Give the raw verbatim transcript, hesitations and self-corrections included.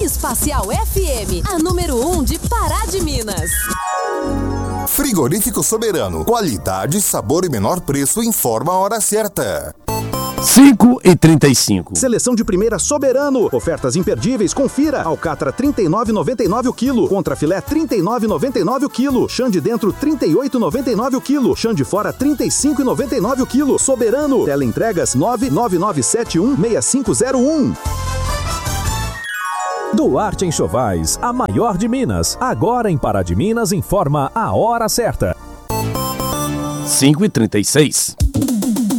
Espacial F M, a número um de Pará de Minas. Frigorífico Soberano. Qualidade, sabor e menor preço. Informa a hora certa. cinco e trinta e cinco. Seleção de primeira Soberano. Ofertas imperdíveis, confira. Alcatra trinta e nove reais e noventa e nove centavos o quilo. Contrafilé trinta e nove reais e noventa e nove centavos o quilo. Chã de dentro trinta e oito reais e noventa e nove centavos o quilo. Chã de fora trinta e cinco reais e noventa e nove centavos o quilo. Soberano. Teleentregas nove nove nove sete um seis cinco zero um. Duarte Enxovais, a maior de Minas. Agora em Pará de Minas informa a hora certa. cinco e trinta e seis.